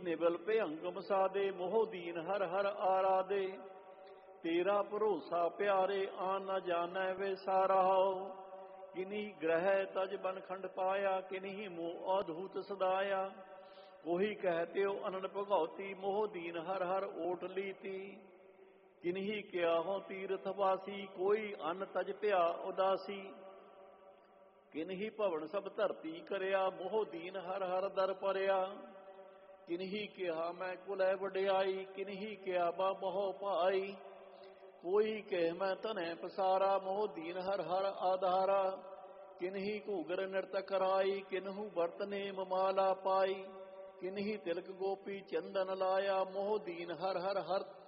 ਨਿਬਲ ਭਯੰਗਮ ਸਾਦੇ, ਮੋਹ ਦੀਨ ਹਰ ਹਰ ਆਰਾਦੇ। ਤੇਰਾ ਭਰੋਸਾ ਪਿਆਰੇ, ਆਨ ਨ ਜਾਣੈ ਵੇ ਸਾਰਾ। ਕਿਨਹੀ ਗ੍ਰਹਿ ਤਜ ਬਨਖੰਡ ਪਾਇਆ, ਕਿਨਹੀ ਮੋਹ ਅਧੂਤ ਸਦਾਇਆ। ਕੋਹੀ ਕਹਿਤਿਓ ਅਨੰਦ ਭਗਉਤੀ, ਮੋਹ ਦੀਨ ਹਰ ਹਰ ਓਟ ਲੀਤੀ। ਕਿਨਹੀ ਕਿਆ ਹੋ ਤੀਰਥ ਵਾਸੀ, ਕੋਈ ਅੰਨ ਤਜ ਭਿਆ ਉਦਾਸੀ। ਕਿਨਹੀ ਭਵਨ ਸਭ ਧਰਤੀ ਕਰਿਆ, ਮੋਹ ਦੀਨ ਹਰ ਹਰ ਦਰ ਪਰਿਆ। ਕਿਨਹੀ ਕਿਹਾ ਮੈਂ ਕੁਲੈ ਵਡਿਆਈ, ਕਿਨਹੀ ਕਿਹਾ ਬਾ ਮੋਹ ਭਾਈ। ਕੋਈ ਕਹਿ ਮੈਂ ਧਨੈ ਪਸਾਰਾ, ਮੋਹ ਦੀਨ ਹਰ ਹਰ ਆਧਾਰਾ। ਕਿਨਹੀ ਘੂਗਰ ਨਿਰਤ ਕਰਾਈ, ਕਿਨਹੂ ਵਰਤ ਨੇਮ ਮਾਲਾ ਪਾਈ। ਕਿਨਹੀ ਤਿਲਕ ਗੋਪੀ ਚੰਦਨ ਲਾਇਆ, ਮੋਹ ਦੀਨ ਹਰ ਹਰ ਹਰ